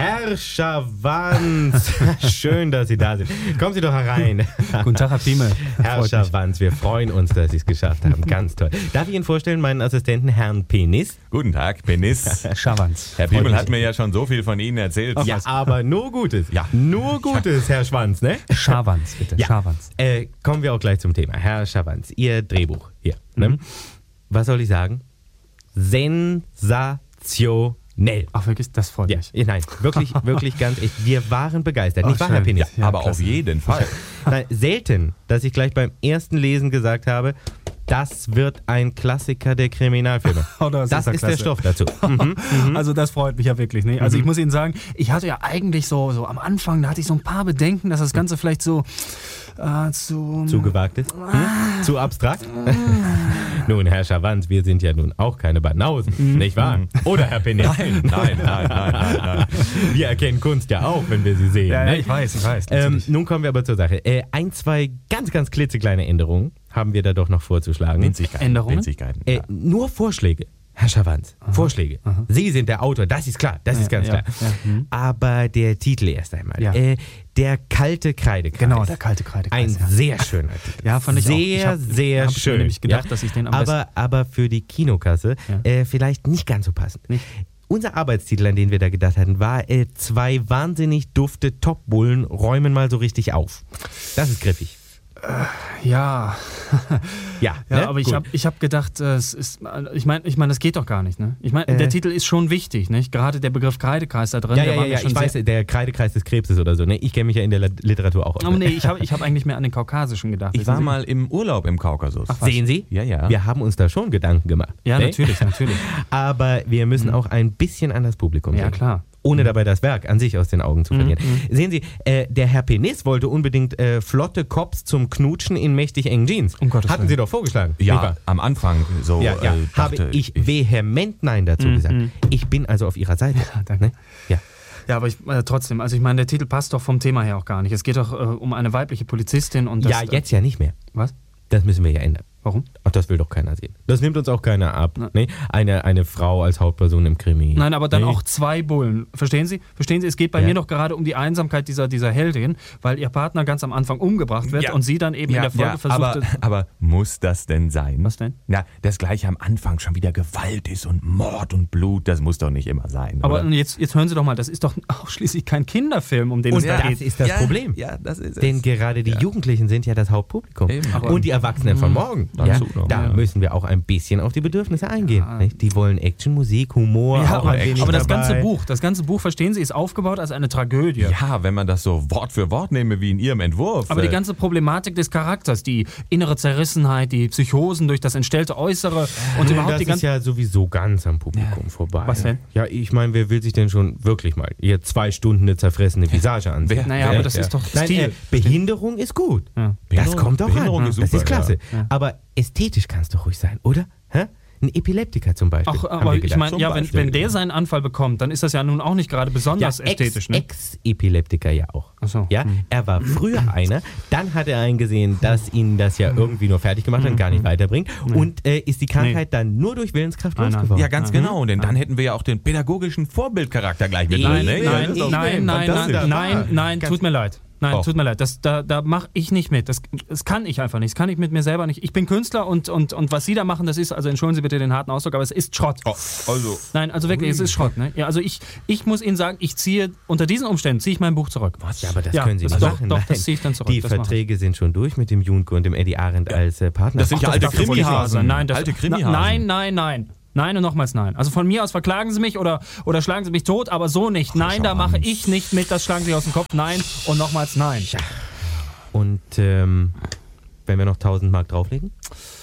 Herr Schawanz, schön, dass Sie da sind. Kommen Sie doch herein. Guten Tag, Herr Piemel. Herr Schawanz, wir freuen uns, dass Sie es geschafft haben. Ganz toll. Darf ich Ihnen vorstellen, meinen Assistenten, Herrn Penis? Guten Tag, Penis. Schawanz. Herr Piemel hat mir ja schon so viel von Ihnen erzählt. Ja, aber nur Gutes. Ja. Nur Gutes, Herr Schwanz, ne? Schawanz, bitte. Ja. Schawanz. Kommen wir auch gleich zum Thema. Herr Schawanz, Ihr Drehbuch hier. Ne? Was soll ich sagen? Sensationell. Ach, wirklich, das freut mich. Ja, nein, wirklich, wirklich ganz echt. Wir waren begeistert. Nicht wahr, schön. Herr Penis? Ja, aber klasse. auf jeden Fall. Nein, selten, dass ich gleich beim ersten Lesen gesagt habe, das wird ein Klassiker der Kriminalfilme. Oh, das das ja ist der klasse. Stoff dazu. Also das freut mich ja wirklich. Ne? Also ich muss Ihnen sagen, ich hatte ja eigentlich so am Anfang, da hatte ich so ein paar Bedenken, dass das Ganze vielleicht so Zu gewagt ist? Zu abstrakt? Nun, Herr Schawanz, wir sind ja nun auch keine Banausen, nicht wahr? Oder, Herr Penis? Nein. Wir erkennen Kunst ja auch, wenn wir sie sehen. Ja, ne? ich weiß. natürlich. Nun kommen wir aber zur Sache. Ein, zwei ganz klitzekleine Änderungen haben wir da doch noch vorzuschlagen. Änderungen? Winzigkeiten. Nur Vorschläge, Herr Schawanz. Vorschläge. Sie sind der Autor, das ist klar, das ist ganz klar. Ja. Aber der Titel erst einmal. Ja. Der kalte Kreidekreis. Genau, der kalte Kreidekreis. Ein ja. sehr schöner Titel. Ja, fand ich auch. Sehr hab schön. Ich nämlich gedacht, dass ich den am besten... aber für die Kinokasse vielleicht nicht ganz so passend. Nicht? Unser Arbeitstitel, an den wir da gedacht hatten, war zwei wahnsinnig dufte Topbullen räumen mal so richtig auf. Das ist griffig. Ja. Ja, Ja, ne? aber ich Gut. habe gedacht, ich meine, das geht doch gar nicht. Ne? Ich meine, der Titel ist schon wichtig, nicht? Gerade der Begriff Kreidekreis da drin. der war mir Ja, schon ich weiß, der Kreidekreis des Krebses oder so. Ne? Ich kenne mich ja in der Literatur auch aus. Oh, nee, ich hab eigentlich mehr an den Kaukasischen gedacht. Ich war mal im Urlaub im Kaukasus. Sehen Sie? Ja. Wir haben uns da schon Gedanken gemacht. Ja, ne? natürlich. Aber wir müssen auch ein bisschen an das Publikum Ja, denken. klar. Ohne dabei das Werk an sich aus den Augen zu verlieren. Sehen Sie, der Herr Penis wollte unbedingt flotte Cops zum Knutschen in mächtig engen Jeans. Um Gottes Hatten Willen. Sie doch vorgeschlagen. nicht Ja, wahr? am Anfang so Ja. dachte Habe ich vehement Nein dazu gesagt. Ich bin also auf Ihrer Seite. danke. Ne? Ja. Ja, aber trotzdem, also ich meine, der Titel passt doch vom Thema her auch gar nicht. Es geht doch um eine weibliche Polizistin und das... Ja, jetzt ja nicht mehr. Was? Das müssen wir ja ändern. Warum? Ach, das will doch keiner sehen. Das nimmt uns auch keiner ab. Ne? Eine Frau als Hauptperson im Krimi. Nein, aber dann Nee. auch zwei Bullen. Verstehen Sie? Es geht bei mir doch gerade um die Einsamkeit dieser Heldin, weil ihr Partner ganz am Anfang umgebracht wird Ja. und sie dann eben in der Folge versucht... aber muss das denn sein? Was denn? Na, dass gleich am Anfang schon wieder Gewalt ist und Mord und Blut, das muss doch nicht immer sein. Aber oder? jetzt hören Sie doch mal, das ist doch auch schließlich kein Kinderfilm, um den es Und da das geht. ist das Problem. Ja, das ist es. Denn gerade die Jugendlichen sind ja das Hauptpublikum. Eben. Und die Erwachsenen von morgen. Dazu noch. Da müssen wir auch ein bisschen auf die Bedürfnisse eingehen. Nicht? Die wollen Action, Musik, Humor. Ja, auch ein aber wenig das dabei. ganze Buch, verstehen Sie, ist aufgebaut als eine Tragödie. Ja, wenn man das so Wort für Wort nehme wie in Ihrem Entwurf. Aber die ganze Problematik des Charakters, die innere Zerrissenheit, die Psychosen durch das entstellte Äußere und Nun, überhaupt das die ist ganze... ja sowieso ganz am Publikum vorbei. Was denn? Ja, ich meine, wer will sich denn schon wirklich mal hier 2 Stunden eine zerfressene Visage ansehen? Naja, aber das ist doch Nein, Stil. Behinderung ist gut. Ja. Das kommt doch Behinderung an. ist Das super, ist klasse. ja. Aber ästhetisch kann es doch ruhig sein, oder? Hä? Ein Epileptiker zum Beispiel. Ach, haben aber wir ich gedacht. meine, ja, Beispiel. wenn der seinen Anfall bekommt, dann ist das ja nun auch nicht gerade besonders ästhetisch, ne? Ex-Epileptiker ja auch. Ach so. Ja, er war früher einer, dann hat er eingesehen, dass ihn das ja irgendwie nur fertig gemacht hat und gar nicht weiterbringt und ist die Krankheit dann nur durch Willenskraft Nein. losgeworden. Ja, ganz genau. Denn dann hätten wir ja auch den pädagogischen Vorbildcharakter gleich mit drin. Ne? Ja, das ist doch fantastisch. Nein, tut mir leid. Nein, Och. tut mir leid. Da mache ich nicht mit. Das kann ich einfach nicht. Das kann ich mit mir selber nicht. Ich bin Künstler und was Sie da machen, das ist, also entschuldigen Sie bitte den harten Ausdruck, aber es ist Schrott. Oh, also, Nein, also wirklich, es ist Schrott. Ne? Ja, also ich muss Ihnen sagen, unter diesen Umständen ziehe ich mein Buch zurück. Ja, aber das Ja, können Sie das nicht doch, machen. doch, Nein. das ziehe ich dann zurück. Die Das mache ich. Verträge sind schon durch mit dem Junke und dem Eddie Arendt als Partner. das sind ja alte darf doch wohl nicht wahr Krimihasen. sein. Nein, Alte Krimihasen. Nein. Nein und nochmals nein. Also von mir aus verklagen Sie mich oder schlagen Sie mich tot, aber so nicht. Nein, da mache ich nicht mit, das schlagen Sie aus dem Kopf. Nein und nochmals nein. Und wenn wir noch 1000 Mark drauflegen?